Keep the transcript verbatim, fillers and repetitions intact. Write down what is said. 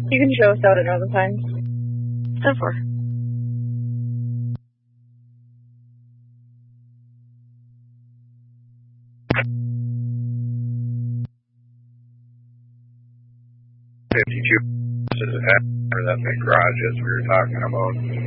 You can show us out at other times. ten four. fifty-two, this is after that big garage as we were talking about.